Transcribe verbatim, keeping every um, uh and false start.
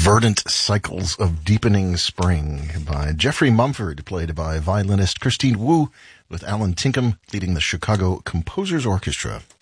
Verdant Cycles of Deepening Spring by Jeffrey Mumford, played by violinist Christine Wu, with Alan Tinkham leading the Chicago Composers Orchestra.